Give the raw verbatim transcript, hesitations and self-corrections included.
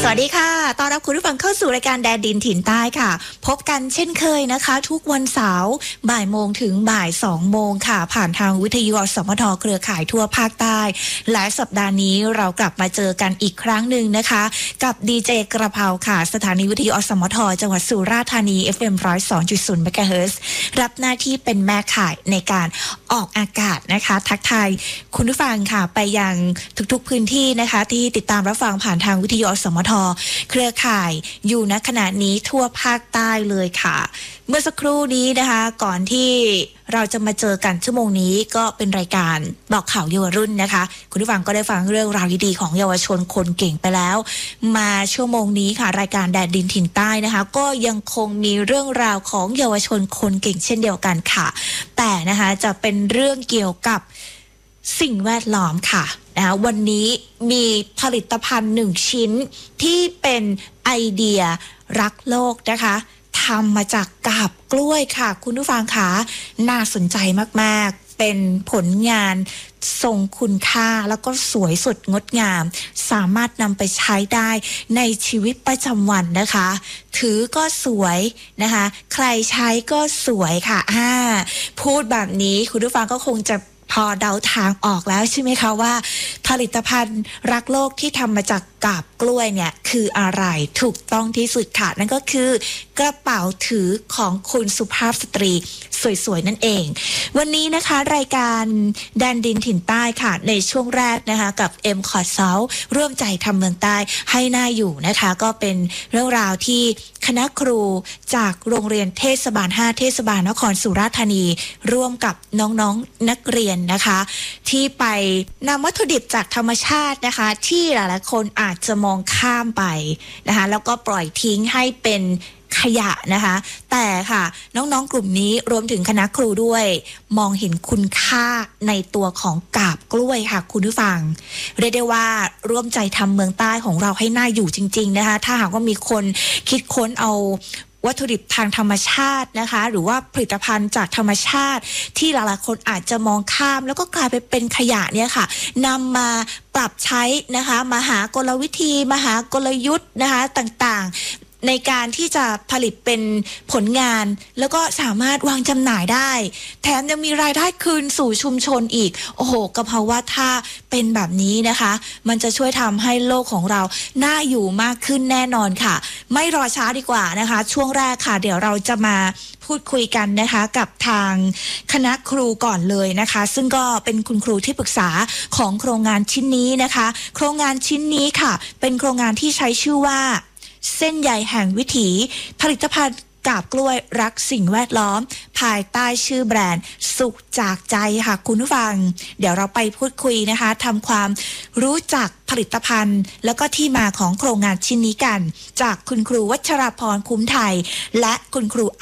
วัสดีค่ะต้อนรับคุณผู้ฟังเข้าสู่รายการแดนดินถิ่นใต้ค่ะพบกันเช่นเคยนะคะทุกวันเสาร์บ่ายโมงถึงบ่ายสองโมงค่ะผ่านทางวิทยุอสมทเครือข่ายทั่วภาคใต้และสัปดาห์นี้เรากลับมาเจอกันอีกครั้งหนึ่งนะคะกับดีเจกระเพราค่ะสถานีวิทยุอสมทจังหวัดสุราษฎร์ธานี เอฟ เอ็ม หนึ่งศูนย์ สองจุดศูนย์ เมกะเฮิรตซ์รับหน้าที่เป็นแม่ข่ายในการออกอากาศนะคะทักทายคุณผู้ฟังค่ะไปยังทุกๆพื้นที่นะคะที่ติดตามรับฟังผ่านทางวิทยุอสมทเครือข่ายอยู่ณขณะนี้ทั่วภาคใต้เลยค่ะเมื่อสักครู่นี้นะคะก่อนที่เราจะมาเจอกันชั่วโมงนี้ก็เป็นรายการบอกข่าวเยาวรุ่นนะคะคุณผู้ฟังก็ได้ฟังเรื่องราวดีๆของเยาวชนคนเก่งไปแล้วมาชั่วโมงนี้ค่ะรายการแดนดินถิ่นใต้นะคะก็ยังคงมีเรื่องราวของเยาวชนคนเก่งเช่นเดียวกันค่ะแต่นะคะจะเป็นเรื่องเกี่ยวกับสิ่งแวดล้อมค่ะนะคะวันนี้มีผลิตภัณฑ์หนึ่งชิ้นที่เป็นไอเดียรักโลกนะคะทำมาจากกาบกล้วยค่ะคุณผู้ฟังคะน่าสนใจมากๆเป็นผลงานทรงคุณค่าแล้วก็สวยสดงดงามสามารถนำไปใช้ได้ในชีวิตประจำวันนะคะถือก็สวยนะคะใครใช้ก็สวยค่ะอ่าพูดแบบนี้คุณผู้ฟังก็คงจะพอเดาทางออกแล้วใช่ไหมคะว่าผลิตภัณฑ์รักโลกที่ทำมาจากกาบกล้วยเนี่ยคืออะไรถูกต้องที่สุดค่ะนั่นก็คือกระเป๋าถือของคุณสุภาพสตรีสวยๆนั่นเองวันนี้นะคะรายการแดนดินถิ่นใต้ค่ะในช่วงแรกนะคะกับ M Consult ร่วมใจทำเมืองใต้ให้น่าอยู่นะคะก็เป็นเรื่องราวที่คณะครูจากโรงเรียนเทศบาลห้าเทศบาลนครสุราษฎร์ธานีร่วมกับน้องๆนักเรียนนะคะที่ไปนำวัตถุดิบจากธรรมชาตินะคะที่หลายๆคนอาจจะมองข้ามไปนะคะแล้วก็ปล่อยทิ้งให้เป็นขยะนะคะแต่ค่ะน้องๆกลุ่มนี้รวมถึงคณะครูด้วยมองเห็นคุณค่าในตัวของกาบกล้วยค่ะคุณผู้ฟังเรียกได้ว่าร่วมใจทำเมืองใต้ของเราให้น่าอยู่จริงๆนะคะถ้าหากว่ามีคนคิดค้นเอาวัตถุดิบทางธรรมชาตินะคะหรือว่าผลิตภัณฑ์จากธรรมชาติที่หลายๆคนอาจจะมองข้ามแล้วก็กลายไปเป็นขยะเนี่ยค่ะนำมาปรับใช้นะคะมาหากลวิธีมาหากลยุทธ์นะคะต่างๆในการที่จะผลิตเป็นผลงานแล้วก็สามารถวางจำหน่ายได้แถมยังมีรายได้คืนสู่ชุมชนอีกโอ้โหก็เพราะว่าถ้าเป็นแบบนี้นะคะมันจะช่วยทำให้โลกของเราน่าอยู่มากขึ้นแน่นอนค่ะไม่รอช้าดีกว่านะคะช่วงแรกค่ะเดี๋ยวเราจะมาพูดคุยกันนะคะกับทางคณะครูก่อนเลยนะคะซึ่งก็เป็นคุณครูที่ปรึกษาของโครงงานชิ้นนี้นะคะโครงงานชิ้นนี้ค่ะเป็นโครงงานที่ใช้ชื่อว่าเส้นใยแห่งวิถีผลิตภัณฑ์กาบกล้วยรักสิ่งแวดล้อมภายใต้ชื่อแบรนด์สุขจากใจค่ะคุณผู้ฟังเดี๋ยวเราไปพูดคุยนะคะทำความรู้จักผลิตภัณฑ์แล้วก็ที่มาของโครงงานชิ้นนี้กันจากคุณครูวัชรพรคุ้มไทยและคุณครู